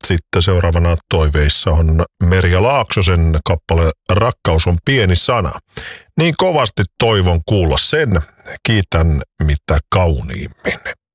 sitten seuraavana toiveissa on Merja Laaksosen kappale Rakkaus on pieni sana. Niin kovasti toivon kuulla sen. Kiitän mitä kauniimmin.